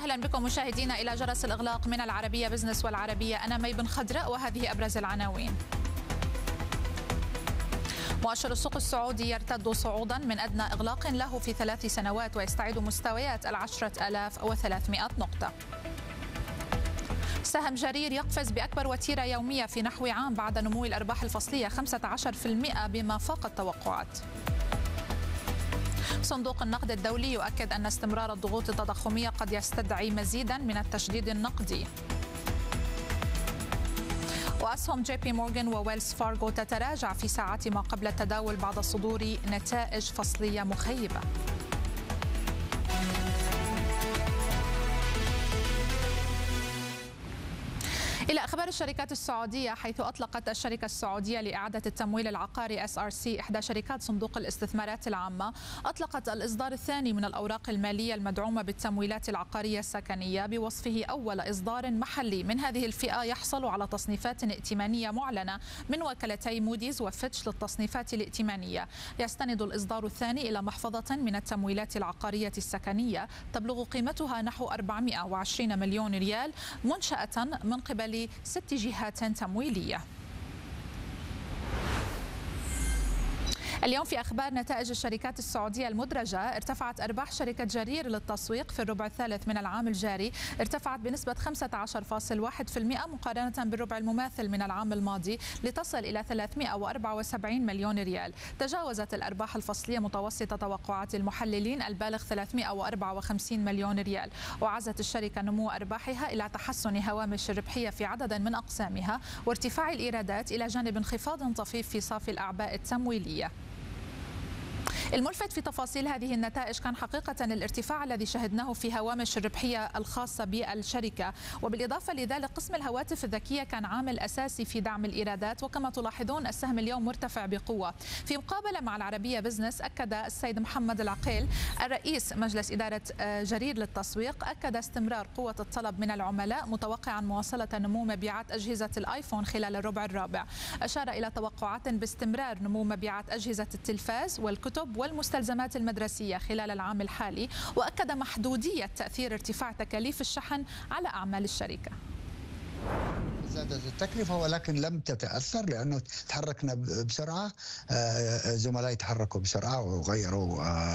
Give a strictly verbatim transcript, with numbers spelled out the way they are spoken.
أهلا بكم مشاهدينا إلى جرس الإغلاق من العربية بزنس والعربية. أنا مي بن خضراء وهذه أبرز العناوين. مؤشر السوق السعودي يرتد صعودا من أدنى إغلاق له في ثلاث سنوات ويستعيد مستويات العشرة آلاف وثلاثمئة نقطة. سهم جرير يقفز بأكبر وتيرة يومية في نحو عام بعد نمو الأرباح الفصلية خمسة عشر بالمئة بما فاق التوقعات. صندوق النقد الدولي يؤكد أن استمرار الضغوط التضخمية قد يستدعي مزيدا من التشديد النقدي. وأسهم جي بي مورغان وويلز فارغو تتراجع في ساعات ما قبل التداول بعد صدور نتائج فصلية مخيبة. إلى أخبار الشركات السعودية، حيث أطلقت الشركة السعودية لإعادة التمويل العقاري إس آر سي إحدى شركات صندوق الاستثمارات العامة أطلقت الإصدار الثاني من الأوراق المالية المدعومة بالتمويلات العقارية السكنية بوصفه أول إصدار محلي من هذه الفئة يحصل على تصنيفات ائتمانية معلنة من وكالتي موديز وفيتش للتصنيفات الائتمانية. يستند الإصدار الثاني إلى محفظة من التمويلات العقارية السكنية تبلغ قيمتها نحو أربعمئة وعشرين مليون ريال منشأة من قبل ست جهات تمويلية. اليوم في أخبار نتائج الشركات السعودية المدرجة، ارتفعت أرباح شركة جرير للتسويق في الربع الثالث من العام الجاري، ارتفعت بنسبة خمسة عشر فاصلة واحد بالمئة مقارنة بالربع المماثل من العام الماضي لتصل إلى ثلاثمئة وأربعة وسبعين مليون ريال. تجاوزت الأرباح الفصلية متوسط توقعات المحللين البالغ ثلاثمئة وأربعة وخمسين مليون ريال. وعزت الشركة نمو أرباحها إلى تحسن هوامش الربحية في عدد من أقسامها وارتفاع الإيرادات إلى جانب انخفاض طفيف في صافي الأعباء التمويلية. الملفت في تفاصيل هذه النتائج كان حقيقة الارتفاع الذي شهدناه في هوامش الربحية الخاصة بالشركة، وبالإضافة لذلك قسم الهواتف الذكية كان عامل أساسي في دعم الإيرادات. وكما تلاحظون السهم اليوم مرتفع بقوة. في مقابلة مع العربية بزنس، أكد السيد محمد العقيل الرئيس مجلس إدارة جرير للتسويق أكد استمرار قوة الطلب من العملاء، متوقعا مواصلة نمو مبيعات أجهزة الآيفون خلال الربع الرابع. أشار إلى توقعات باستمرار نمو مبيعات أجهزة التلفاز والكتب والمستلزمات المدرسية خلال العام الحالي، وأكد محدودية تأثير ارتفاع تكاليف الشحن على أعمال الشركة. زادت التكلفة ولكن لم تتأثر لأنه تحركنا بسرعة، زملائي تحركوا بسرعة وغيروا